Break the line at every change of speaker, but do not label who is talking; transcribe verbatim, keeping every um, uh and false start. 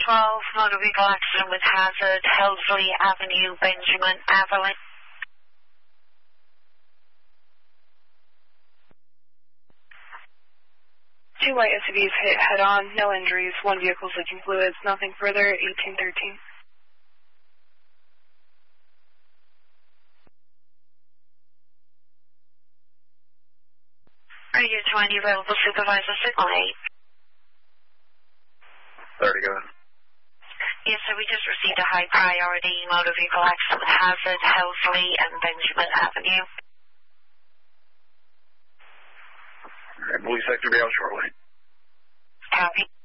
twelve, motor vehicle accident with hazard, Helsley Avenue, Benjamin Avenue.
Two white S U Vs hit head-on, no injuries, one vehicle's leaking fluids, nothing further, eighteen thirteen.
Radio twenty, available supervisor, signal eight.
thirty, go ahead.
Yes, sir, we just received a high priority motor vehicle accident with hazard, Helsley and Benjamin Avenue.
All right, police sector be out shortly.
Copy.